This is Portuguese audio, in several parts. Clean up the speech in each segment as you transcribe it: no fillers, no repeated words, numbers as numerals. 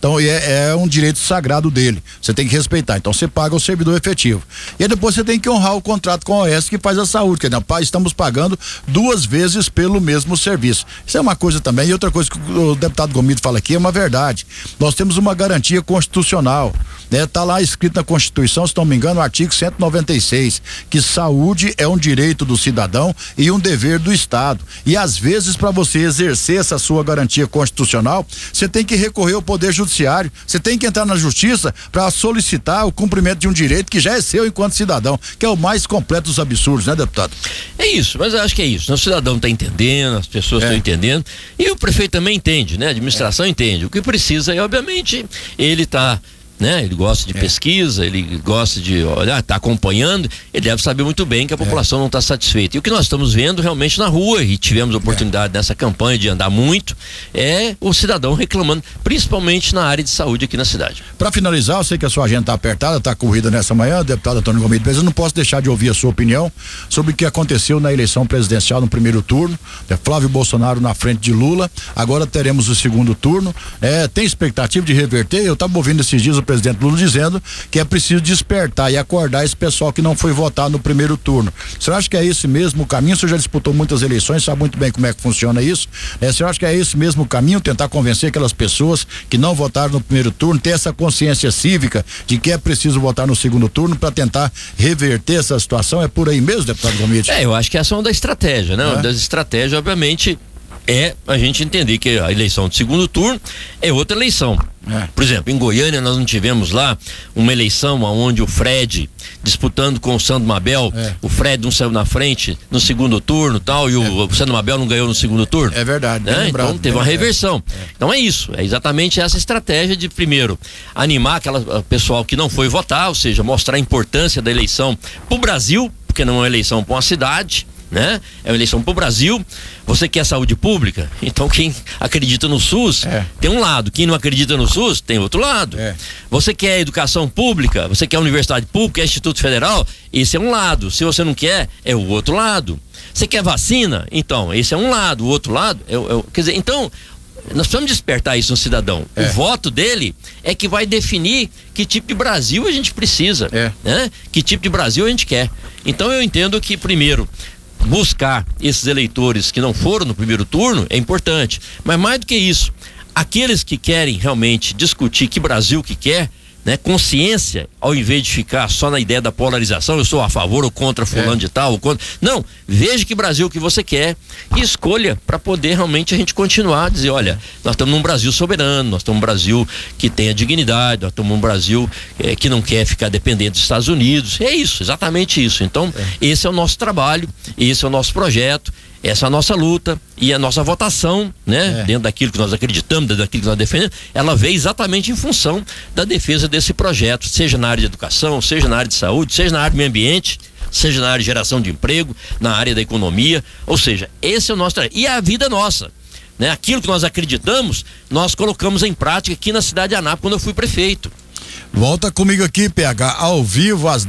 Então é um direito sagrado dele. Você tem que respeitar. Então você paga o servidor efetivo. E aí depois você tem que honrar o contrato com a OAS que faz a saúde. Quer dizer, estamos pagando 2 vezes pelo mesmo serviço. Isso é uma coisa também. E outra coisa que o deputado Gomido fala aqui é uma verdade. Nós temos uma garantia constitucional. Tá lá escrito na Constituição, se não me engano, no artigo 196, que saúde é um direito do cidadão e um dever do Estado. E às vezes, para você exercer essa sua garantia constitucional, você tem que recorrer ao Poder Judiciário, você tem que entrar na Justiça para solicitar o cumprimento de um direito que já é seu enquanto cidadão, que é o mais completo dos absurdos, né, deputado? É isso, mas eu acho que é isso. O cidadão está entendendo, as pessoas estão entendendo, e o prefeito também entende, né? A administração entende. O que precisa é, obviamente, ele tá, né? Ele gosta de pesquisa, ele gosta de olhar, tá acompanhando, ele deve saber muito bem que a população não está satisfeita. E o que nós estamos vendo realmente na rua, e tivemos a oportunidade nessa campanha de andar muito, é o cidadão reclamando, principalmente na área de saúde aqui na cidade. Para finalizar, eu sei que a sua agenda está apertada, está corrida nessa manhã, deputado Antônio Gomido, mas eu não posso deixar de ouvir a sua opinião sobre o que aconteceu na eleição presidencial no primeiro turno. Flávio Bolsonaro na frente de Lula, agora teremos o segundo turno. Tem expectativa de reverter? Eu estava ouvindo esses dias o presidente Lula dizendo que é preciso despertar e acordar esse pessoal que não foi votar no primeiro turno. Você acha que é esse mesmo caminho? O senhor já disputou muitas eleições, sabe muito bem como é que funciona isso. Você acha que é esse mesmo caminho, tentar convencer aquelas pessoas que não votaram no primeiro turno, ter essa consciência cívica de que é preciso votar no segundo turno para tentar reverter essa situação? É por aí mesmo, deputado Gomido? Eu acho que essa é uma da estratégia, né? Uma das estratégias, obviamente, é a gente entender que a eleição de segundo turno é outra eleição. Por exemplo, em Goiânia nós não tivemos lá uma eleição onde o Fred disputando com o Sandro Mabel, o Fred não saiu na frente no segundo turno tal, e o Sandro Mabel não ganhou no segundo turno. É verdade. Então teve uma reversão. Então é isso, é exatamente essa estratégia de primeiro animar aquela pessoal que não foi votar, ou seja, mostrar a importância da eleição pro Brasil, porque não é uma eleição para uma cidade, né? É uma eleição para o Brasil. Você quer saúde pública? Então quem acredita no SUS tem um lado, quem não acredita no SUS tem outro lado. Você quer educação pública? Você quer universidade pública, quer Instituto Federal? Esse é um lado. Se você não quer, é o outro lado. Você quer vacina? Então, esse é um lado. O outro lado quer dizer, então nós precisamos despertar isso no cidadão. O voto dele é que vai definir que tipo de Brasil a gente precisa, né? Que tipo de Brasil a gente quer. Então eu entendo que primeiro buscar esses eleitores que não foram no primeiro turno é importante, mas mais do que isso, aqueles que querem realmente discutir que Brasil que quer, né, consciência, ao invés de ficar só na ideia da polarização, eu sou a favor ou contra fulano de tal, ou contra, não, veja que Brasil que você quer e escolha para poder realmente a gente continuar a dizer, olha, nós estamos num Brasil soberano, nós estamos num Brasil que tenha dignidade, nós estamos num Brasil que não quer ficar dependente dos Estados Unidos, é isso, exatamente isso. Então esse é o nosso trabalho, esse é o nosso projeto, essa é a nossa luta e a nossa votação, né? Dentro daquilo que nós acreditamos, dentro daquilo que nós defendemos, ela veio exatamente em função da defesa desse projeto, seja na área de educação, seja na área de saúde, seja na área do meio ambiente, seja na área de geração de emprego, na área da economia, ou seja, esse é o nosso trabalho. E a vida nossa, né? Aquilo que nós acreditamos, nós colocamos em prática aqui na cidade de Anápolis quando eu fui prefeito. Volta comigo aqui, PH, ao vivo às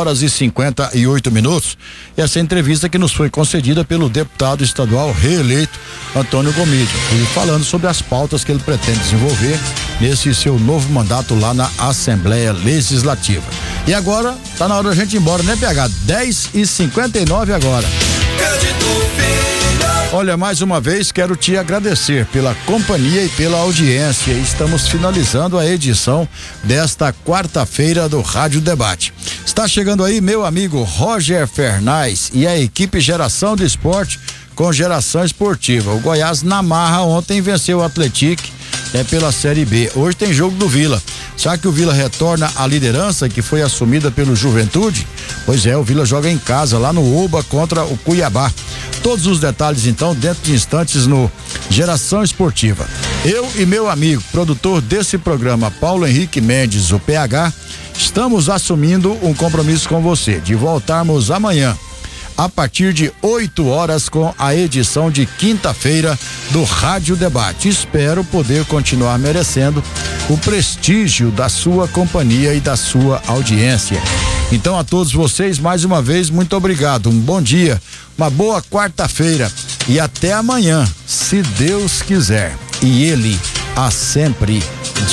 10h58. Essa entrevista que nos foi concedida pelo deputado estadual reeleito Antônio Gomido, falando sobre as pautas que ele pretende desenvolver nesse seu novo mandato lá na Assembleia Legislativa. E agora, tá na hora da gente ir embora, né, PH? 10h59 agora. Olha, mais uma vez quero te agradecer pela companhia e pela audiência. Estamos finalizando a edição desta quarta-feira do Rádio Debate. Está chegando aí meu amigo Roger Fernais e a equipe Geração do Esporte com Geração Esportiva. O Goiás na marra ontem venceu o Atlético pela Série B. Hoje tem jogo do Vila. Será que o Vila retorna à liderança que foi assumida pelo Juventude? Pois é, o Vila joga em casa lá no Oba contra o Cuiabá. Todos os detalhes então dentro de instantes no Geração Esportiva. Eu e meu amigo, produtor desse programa, Paulo Henrique Mendes, o PH, estamos assumindo um compromisso com você de voltarmos amanhã a partir de 8h com a edição de quinta-feira do Rádio Debate. Espero poder continuar merecendo o prestígio da sua companhia e da sua audiência. Então a todos vocês, mais uma vez, muito obrigado, um bom dia, uma boa quarta-feira e até amanhã, se Deus quiser, e Ele há sempre